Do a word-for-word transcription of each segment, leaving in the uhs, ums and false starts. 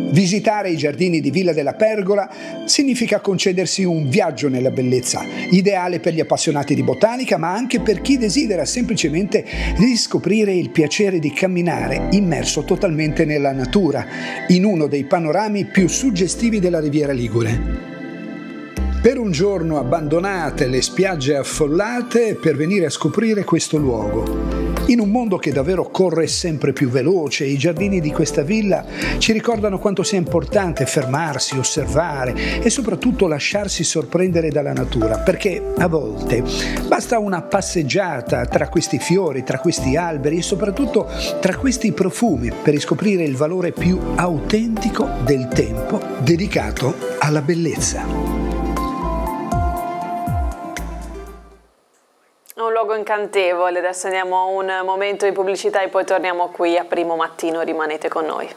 Visitare i giardini di Villa della Pergola significa concedersi un viaggio nella bellezza, ideale per gli appassionati di botanica, ma anche per chi desidera semplicemente riscoprire il piacere di camminare immerso totalmente nella natura, in uno dei panorami più suggestivi della Riviera Ligure. Per un giorno abbandonate le spiagge affollate per venire a scoprire questo luogo. In un mondo che davvero corre sempre più veloce, i giardini di questa villa ci ricordano quanto sia importante fermarsi, osservare e soprattutto lasciarsi sorprendere dalla natura, perché a volte basta una passeggiata tra questi fiori, tra questi alberi e soprattutto tra questi profumi per riscoprire il valore più autentico del tempo dedicato alla bellezza. Un luogo incantevole. Adesso andiamo a un momento di pubblicità e poi torniamo qui a Primo Mattino. Rimanete con noi.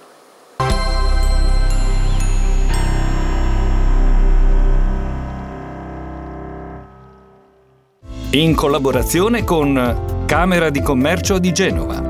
In collaborazione con Camera di Commercio di Genova.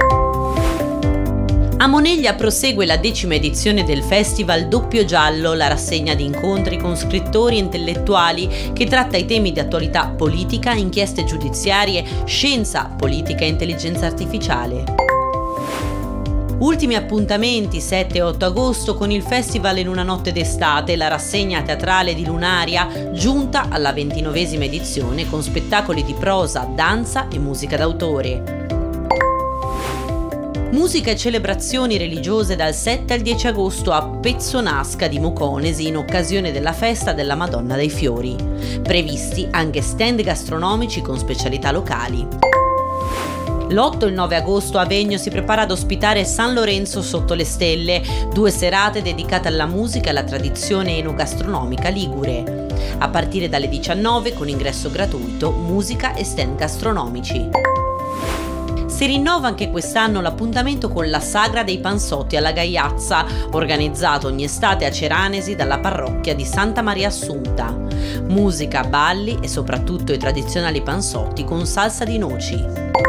A Moneglia prosegue la decima edizione del Festival Doppio Giallo, la rassegna di incontri con scrittori e intellettuali che tratta i temi di attualità politica, inchieste giudiziarie, scienza, politica e intelligenza artificiale. Ultimi appuntamenti sette e otto agosto con il Festival in una notte d'estate, la rassegna teatrale di Lunaria, giunta alla ventinovesima edizione con spettacoli di prosa, danza e musica d'autore. Musica e celebrazioni religiose dal sette al dieci agosto a Pezzonasca di Moconesi in occasione della festa della Madonna dei Fiori. Previsti anche stand gastronomici con specialità locali. L'otto e il nove agosto Avegno si prepara ad ospitare San Lorenzo sotto le stelle, due serate dedicate alla musica e alla tradizione enogastronomica ligure. A partire dalle diciannove con ingresso gratuito, musica e stand gastronomici. Si rinnova anche quest'anno l'appuntamento con la Sagra dei Panzotti alla Gaiazza, organizzato ogni estate a Ceranesi dalla parrocchia di Santa Maria Assunta. Musica, balli e soprattutto i tradizionali panzotti con salsa di noci.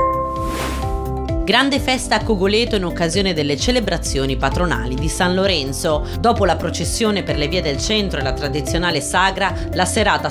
Grande festa a Cogoleto in occasione delle celebrazioni patronali di San Lorenzo. Dopo la processione per le vie del centro e la tradizionale sagra, la serata